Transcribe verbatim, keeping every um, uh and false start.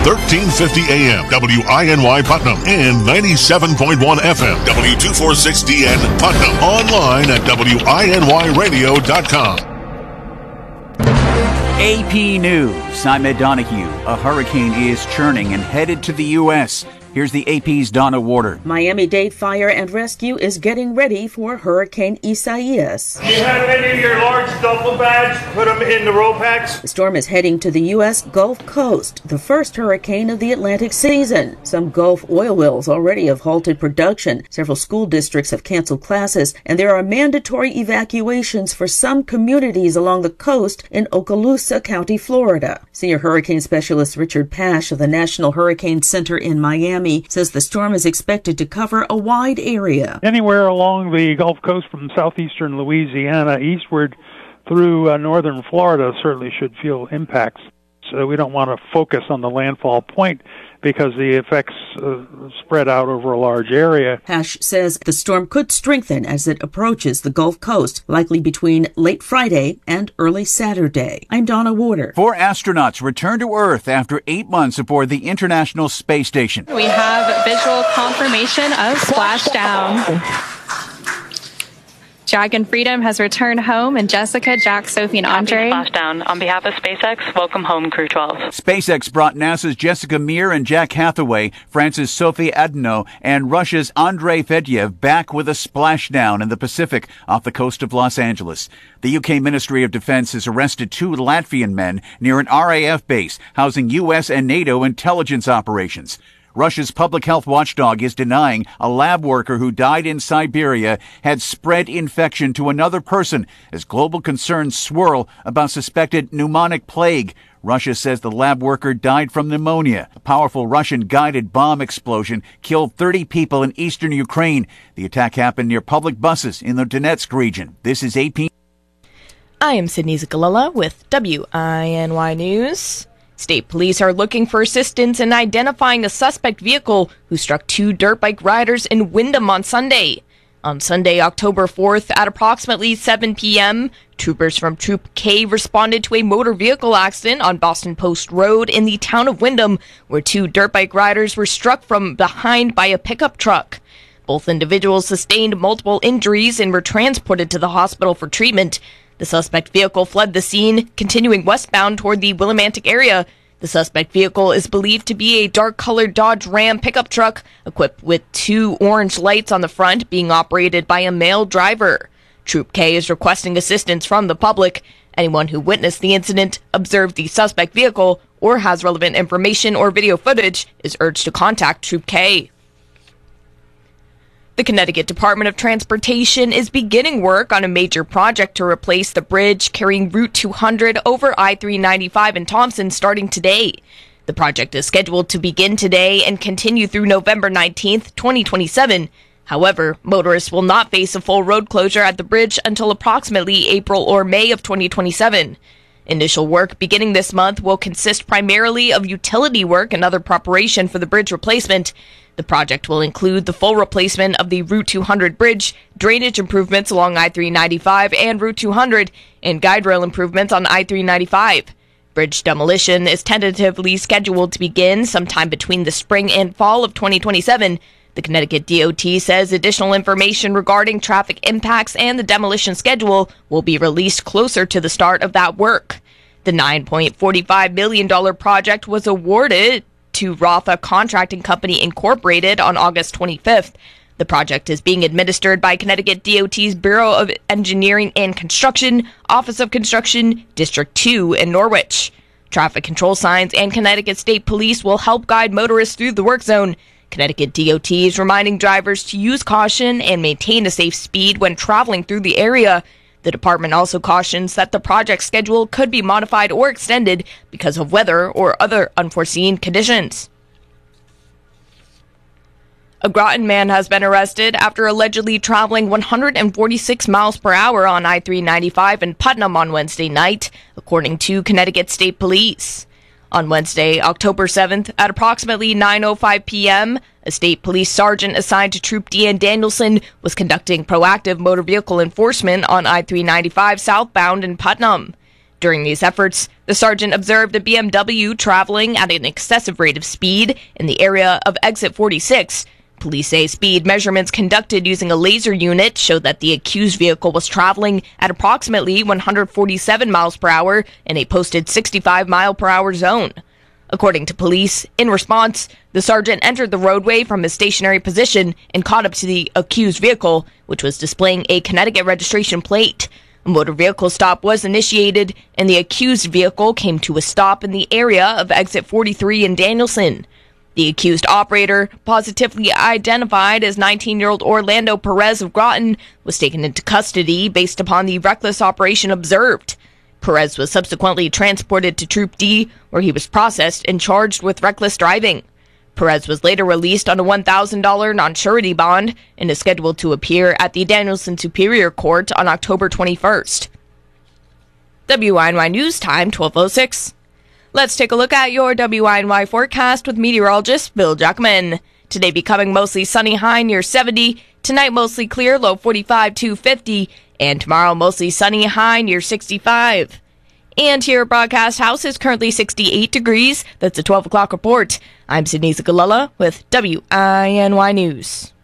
thirteen fifty A M, W I N Y Putnam, and ninety-seven point one F M, W two forty-six D N Putnam. Online at W I N Y radio dot com. A P News. I'm Ed Donahue. A hurricane is churning and headed to the U S Here's the A P's Donna Warder. Miami-Dade Fire and Rescue is getting ready for Hurricane Isaias. Do you have any of your large duffel bags? Put them in the roll packs. The storm is heading to the U S Gulf Coast, the first hurricane of the Atlantic season. Some Gulf oil wells already have halted production. Several school districts have canceled classes, and there are mandatory evacuations for some communities along the coast in Okaloosa County, Florida. Senior hurricane specialist Richard Pash of the National Hurricane Center in Miami says the storm is expected to cover a wide area. Anywhere along the Gulf Coast from southeastern Louisiana eastward through uh, northern Florida certainly should feel impacts. So we don't want to focus on the landfall point because the effects uh, spread out over a large area. Pash says the storm could strengthen as it approaches the Gulf Coast, likely between late Friday and early Saturday. I'm Donna Warder. Four astronauts return to Earth after eight months aboard the International Space Station. We have visual confirmation of splashdown. Dragon Freedom has returned home, and Jessica, Jack, Sophie, and Andre. Splashdown. On behalf of SpaceX, welcome home, Crew twelve. SpaceX brought NASA's Jessica Meir and Jack Hathaway, France's Sophie Adno, and Russia's Andrei Fedyev back with a splashdown in the Pacific off the coast of Los Angeles. The U K Ministry of Defense has arrested two Latvian men near an R A F base housing U S and NATO intelligence operations. Russia's public health watchdog is denying a lab worker who died in Siberia had spread infection to another person as global concerns swirl about suspected pneumonic plague. Russia says the lab worker died from pneumonia. A powerful Russian-guided bomb explosion killed thirty people in eastern Ukraine. The attack happened near public buses in the Donetsk region. This is A P. I am Sydney Zagalala with W I N Y News. State police are looking for assistance in identifying a suspect vehicle who struck two dirt bike riders in Windham on Sunday. On Sunday, October fourth, at approximately seven p.m., troopers from Troop K responded to a motor vehicle accident on Boston Post Road in the town of Windham, where two dirt bike riders were struck from behind by a pickup truck. Both individuals sustained multiple injuries and were transported to the hospital for treatment. The suspect vehicle fled the scene, continuing westbound toward the Willimantic area. The suspect vehicle is believed to be a dark-colored Dodge Ram pickup truck equipped with two orange lights on the front, being operated by a male driver. Troop K is requesting assistance from the public. Anyone who witnessed the incident, observed the suspect vehicle, or has relevant information or video footage is urged to contact Troop K. The Connecticut Department of Transportation is beginning work on a major project to replace the bridge carrying Route two hundred over I three ninety-five in Thompson starting today. The project is scheduled to begin today and continue through November nineteenth, twenty twenty-seven. However, motorists will not face a full road closure at the bridge until approximately April or May of twenty twenty-seven. Initial work beginning this month will consist primarily of utility work and other preparation for the bridge replacement. The project will include the full replacement of the Route two hundred bridge, drainage improvements along I three ninety-five and Route two hundred, and guide rail improvements on I three ninety-five. Bridge demolition is tentatively scheduled to begin sometime between the spring and fall of twenty twenty-seven. The Connecticut D O T says additional information regarding traffic impacts and the demolition schedule will be released closer to the start of that work. The nine point four five million dollars project was awarded to Rotha Contracting Company Incorporated on August twenty-fifth. The project is being administered by Connecticut D O T's Bureau of Engineering and Construction, Office of Construction, District two in Norwich. Traffic control signs and Connecticut State Police will help guide motorists through the work zone. Connecticut D O T is reminding drivers to use caution and maintain a safe speed when traveling through the area. The department also cautions that the project schedule could be modified or extended because of weather or other unforeseen conditions. A Groton man has been arrested after allegedly traveling one hundred forty-six miles per hour on I three ninety-five in Putnam on Wednesday night, according to Connecticut State Police. On Wednesday, October seventh, at approximately nine oh five p.m., a state police sergeant assigned to Troop Deanne Danielson was conducting proactive motor vehicle enforcement on I three ninety-five southbound in Putnam. During these efforts, the sergeant observed a B M W traveling at an excessive rate of speed in the area of exit forty-six. Police say speed measurements conducted using a laser unit showed that the accused vehicle was traveling at approximately one hundred forty-seven miles per hour in a posted sixty-five mile per hour zone. According to police, in response, the sergeant entered the roadway from his stationary position and caught up to the accused vehicle, which was displaying a Connecticut registration plate. A motor vehicle stop was initiated, and the accused vehicle came to a stop in the area of exit forty-three in Danielson. The accused operator, positively identified as nineteen-year-old Orlando Perez of Groton, was taken into custody based upon the reckless operation observed. Perez was subsequently transported to Troop D, where he was processed and charged with reckless driving. Perez was later released on a one thousand dollars non-surety bond and is scheduled to appear at the Danielson Superior Court on October twenty-first. W I N Y News Time, twelve oh six. Let's take a look at your W I N Y forecast with meteorologist Bill Jackman. Today becoming mostly sunny, high near seventy. Tonight mostly clear, low forty-five to fifty. And tomorrow mostly sunny, high near sixty-five. And here at Broadcast House is currently sixty-eight degrees. That's a twelve o'clock report. I'm Sydney Zagalella with W I N Y News.